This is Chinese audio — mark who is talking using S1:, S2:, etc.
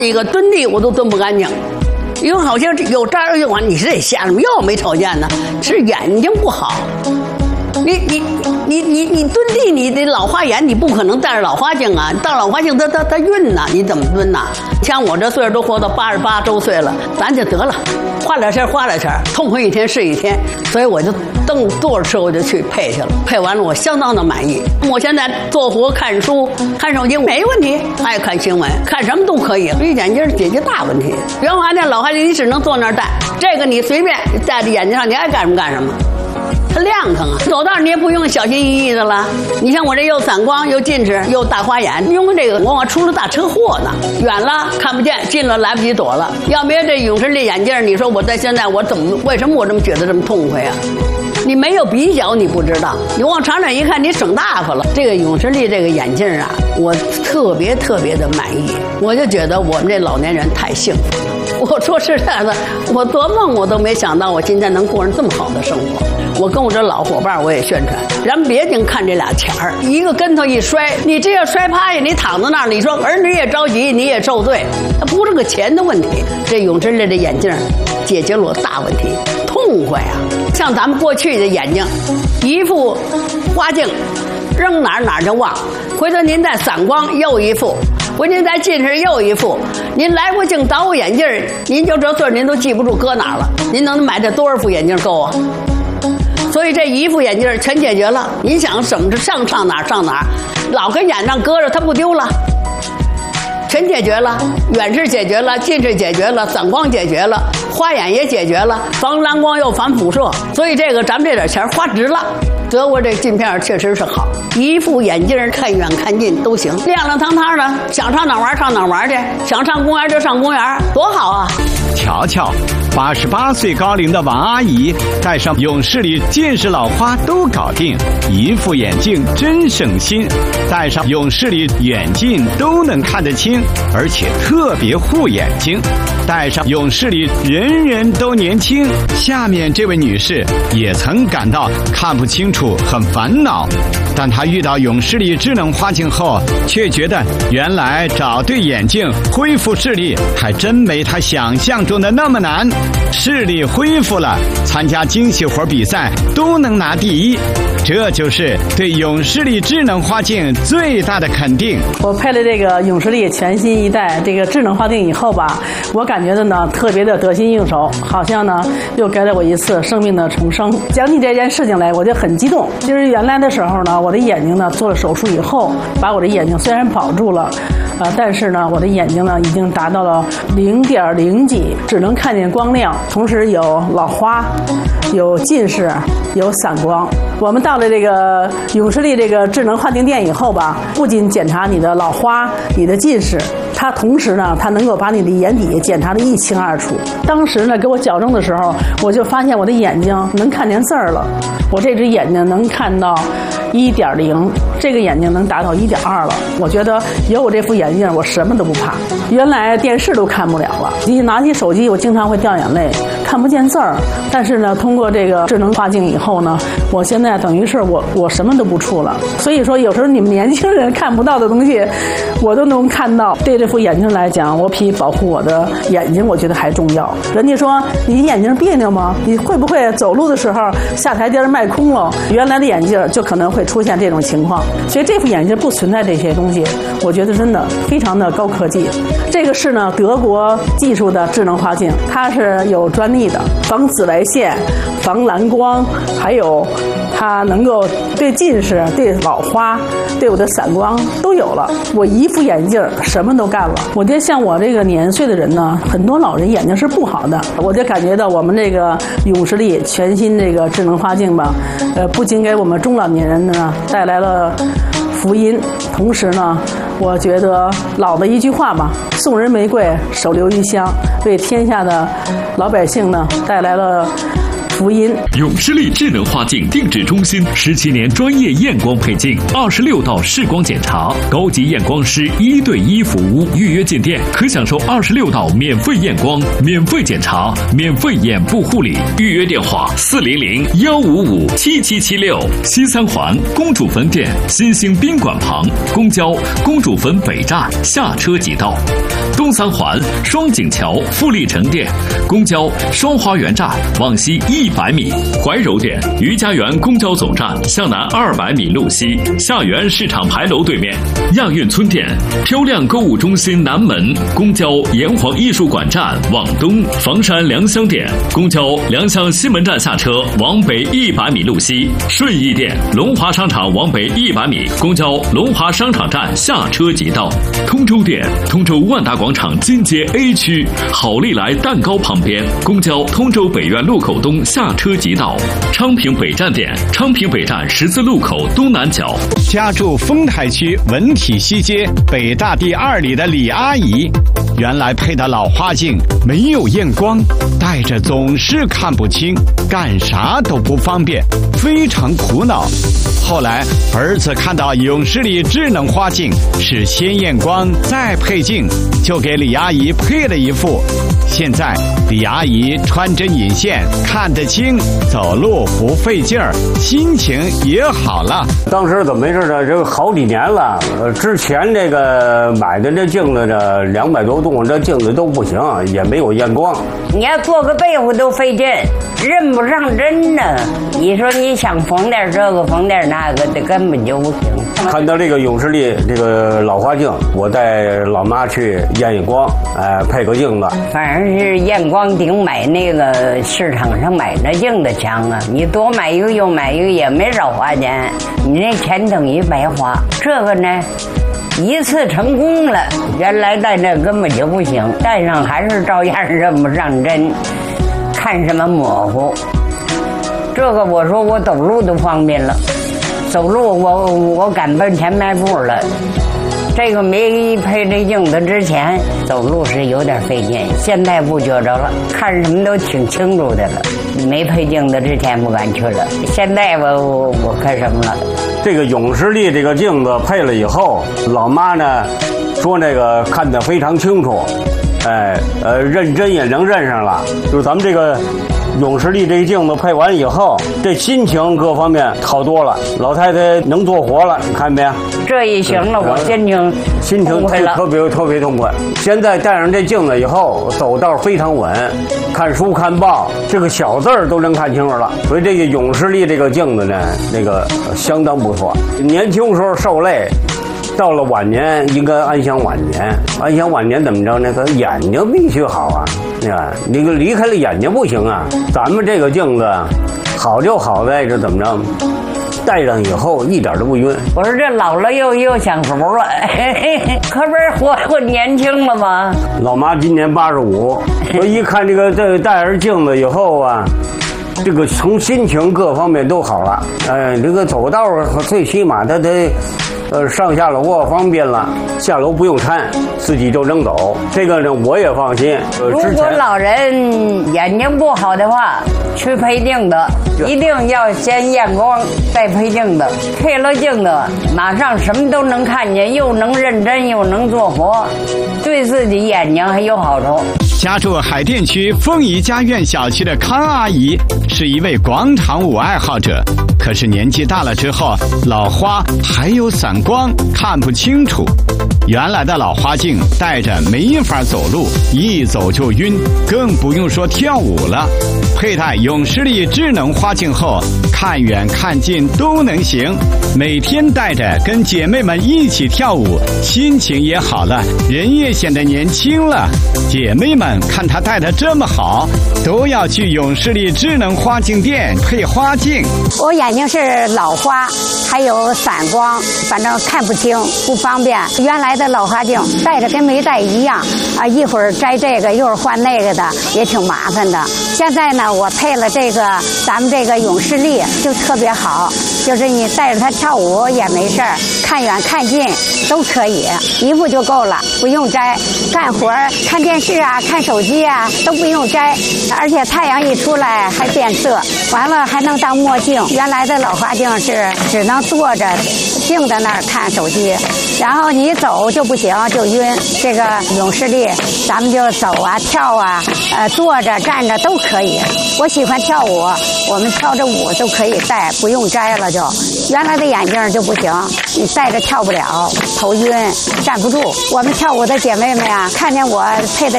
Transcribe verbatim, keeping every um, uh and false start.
S1: 一个蹲地我都蹲不干净，因为好像有这儿有完，你是得瞎什么药没瞅见呢？是眼睛不好。你你你你你蹲地，你得老花眼，你不可能戴着老花镜啊！戴老花镜它它它晕呐，你怎么蹲呐？像我这岁数都活到八十八周岁了，咱就得了，花两钱花两钱，痛快一天是一天。所以我就蹬坐着车我就去配去了，配完了我相当的满意。我现在做活看书看手机没问题，爱看新闻看什么都可以，所以眼镜解决大问题。原来那老花镜你只能坐那儿戴，这个你随便戴在眼睛上，你爱干什么干什么。它亮堂啊，走道你也不用小心翼翼的了。你像我这又散光又近视又大花眼，用这个往往出了大车祸呢，远了看不见，近了来不及躲了。要没有这永视力眼镜，你说我在现在我怎么为什么我这么觉得这么痛快啊？你没有比较你不知道，你往长远一看你省大发了。这个永视力这个眼镜啊，我特别特别的满意，我就觉得我们这老年人太幸福了。我说实在的，我做梦我都没想到我今天能过上这么好的生活。我跟我这老伙伴我也宣传，咱别净看这俩钱儿，一个跟头一摔，你这要摔趴下，你躺在那儿，你说儿女也着急，你也受罪，它不是个钱的问题。这永视力的眼镜解决了我大问题，痛快啊！像咱们过去的眼睛，一副花镜，扔哪儿哪儿就忘，回头您再散光又一副。回您再近视又一副，您来过镜倒过眼镜，您就这岁您都记不住搁哪儿了。您能买这多少副眼镜够啊？所以这一副眼镜全解决了。您想怎么着上上哪儿上哪儿，老跟眼上搁着它不丢了，全解决了。远视解决了，近视解决了，散光解决了，花眼也解决了，防蓝光又防辐射。所以这个咱们这点钱花值了。德国这镜片确实是好，一副眼镜看远看近都行，亮亮堂堂的，想上哪玩上哪玩去，想上公园就上公园，多好啊！
S2: 瞧瞧，八十八岁高龄的王阿姨戴上永视力，近视老花都搞定，一副眼镜真省心。戴上永视力远近都能看得清，而且特别护眼睛。戴上永视力，人人都年轻。下面这位女士也曾感到看不清楚，很烦恼，但她遇到永视力智能花镜后，却觉得原来找对眼镜恢复视力还真没她想象中的那么难。视力恢复了，参加精细活比赛都能拿第一，这就是对永视力智能花镜最大的肯定。
S3: 我配了这个永视力全新一代这个智能花镜以后吧，我感觉的呢特别的得心应手，好像呢又给了我一次生命的重生。讲起这件事情来，我就很激动。就是原来的时候呢，我的眼睛呢做了手术以后，把我的眼睛虽然保住了，呃，但是呢，我的眼睛呢已经达到了零点零几，只能看见光亮，同时有老花，有近视，有散光。我们到了这个永视力这个智能花镜店以后吧，不仅检查你的老花、你的近视，它同时呢，它能够把你的眼底检查得一清二楚。当时呢，给我矫正的时候，我就发现我的眼睛能看见字儿了，我这只眼睛能看到一点零，这个眼睛能达到一点二了。我觉得有我这副眼镜，我什么都不怕。原来电视都看不了了，一拿起手机，我经常会掉眼泪，看不见字儿。但是呢，通过这个智能花镜以后呢，我现在等于是我我什么都不触了。所以说，有时候你们年轻人看不到的东西，我都能看到。对这副眼镜来讲，我比保护我的眼睛，我觉得还重要。人家说你眼睛别扭吗？你会不会走路的时候下台阶迈空了？原来的眼镜就可能会出现这种情况，所以这副眼镜不存在这些东西，我觉得真的非常的高科技。这个是呢德国技术的智能花镜，它是有专利的，防紫外线、防蓝光，还有它能够对近视、对老花、对我的散光都有了。我一副眼镜什么都干了。我觉得像我这个年岁的人呢，很多老人眼睛是不好的，我就感觉到我们这个永视力全新这个智能花镜吧，呃，不仅给我们中老年人呢带来了福音，同时呢，我觉得老的一句话吧，送人玫瑰，手留余香，为天下的老百姓呢带来了福音。
S4: 永视力智能花镜定制中心，十七年专业验光配镜，二十六道视光检查，高级验光师一对一服务。预约进店可享受二十六道免费验光、免费检查、免费眼部护理。预约电话：四零零幺五五七七七六。西三环公主坟店新兴宾馆旁，公交公主坟北站下车即到。 东三环双井桥富力城店，公交双花园站往西一百米，怀柔店余家园公交总站向南二百米路西，下园市场牌楼对面，亚运村店漂亮购物中心南门，公交炎黄艺术馆站往东，房山良乡店公交良乡西门站下车往北一百米路西，顺义店龙华商场往北一百米，公交龙华商场站下车即到。通州店通州万达广场金街 A 区好利来蛋糕旁边，公交通州北苑路口东下车即到。昌平北站店昌平北站十字路口东南角。
S2: 家住丰台区文体西街北大第二里的李阿姨，原来配的老花镜没有验光，戴着总是看不清，干啥都不方便，非常苦恼。后来儿子看到永视力智能花镜是先验光再配镜，就给李阿姨配了一副。现在李阿姨穿针引线看得清，走路不费劲儿，心情也好了。
S5: 当时怎么回事呢？这个好几年了，呃，之前这个买的这镜子这两百多度，这镜子都不行，也没有验光。
S6: 你要做个被子都费劲，认不上针呢。你说你想缝点这个缝点那个的，根本就不行。
S5: 看到这个永视力这个老花镜，我带老妈去验验光，哎、呃，配个镜子。
S6: 反正是验光顶买那个市场上买那镜子强啊！你多买一个又买一个也没少花钱，你那钱等于白花。这个呢，一次成功了，原来戴那根本就不行，戴上还是照样认不上针，看什么模糊。这个我说我走路都方便了，走路我我敢奔前迈步了。这个没配这镜子之前走路是有点费劲，现在不觉着了，看什么都挺清楚的了。没配镜子之前不敢去了，现在我我我看什么了。
S5: 这个永视力这个镜子配了以后，老妈呢说那个看得非常清楚，哎呃认真也能认上了。就是咱们这个永视力这个镜子配完以后，这心情各方面好多了，老太太能做活了，你看没有？
S6: 这一行了，我心情
S5: 心情特特别特别痛快。现在戴上这镜子以后，走道非常稳，看书看报，这个小字儿都能看清楚了。所以这个永视力这个镜子呢，那个相当不错。年轻时候受累，到了晚年应该安享晚年。安享晚年怎么着呢？他眼睛必须好啊，啊，那个离开了眼睛不行啊。咱们这个镜子好就好在这怎么着？戴上以后一点都不晕。
S6: 我说这老了又又享福了，可不是活活年轻了吗？
S5: 老妈今年八十五，我一看这个这戴上镜子以后啊，这个从心情各方面都好了。哎，这个走道最起码他得。呃，上下楼啊方便了，下楼不用搀，自己就能走。这个呢，我也放心。呃、
S6: 如果老人眼睛不好的话，去配镜子，一定要先验光，再配镜子。配了镜子，马上什么都能看见，又能认真，又能做活，对自己眼睛还有好处。
S2: 家住海淀区凤仪家苑小区的康阿姨是一位广场舞爱好者，可是年纪大了之后，老花还有散光，看不清楚。原来的老花镜戴着没法走路，一走就晕，更不用说跳舞了。佩戴永视力智能花镜后，看远看近都能行，每天戴着跟姐妹们一起跳舞，心情也好了，人也显得年轻了。姐妹们看她戴得这么好，都要去永视力智能花镜店配花镜。
S7: 我眼睛是老花，还有散光，反正看不清，不方便。原来的老花镜戴着跟没戴一样啊，一会儿摘这个，一会儿换那个的，也挺麻烦的。现在呢，我配了这个咱们这个永视力，就特别好，就是你带着它跳舞也没事儿，看远看近都可以，一副就够了，不用摘。干活看电视啊，看手机啊都不用摘，而且太阳一出来还变色，完了还能当墨镜。原来的老花镜是只能坐着静在那儿看手机，然后你走就不行，就晕。这个永视力咱们就走啊跳啊，呃坐着站着都可以。我喜欢跳舞，我们跳着舞就可以戴，不用摘了就。 原来的眼镜就不行，你戴着跳不了，头晕，站不住。我们跳舞的姐妹们呀，看见我配的